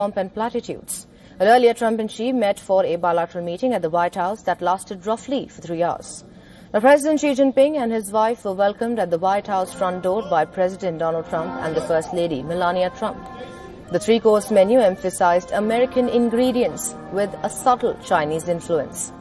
pomp and platitudes. Earlier, Trump and Xi met for a bilateral meeting at the White House that lasted roughly for 3 hours. Now, President Xi Jinping and his wife were welcomed at the White House front door by President Donald Trump and the First Lady, Melania Trump. The three-course menu emphasized American ingredients with a subtle Chinese influence.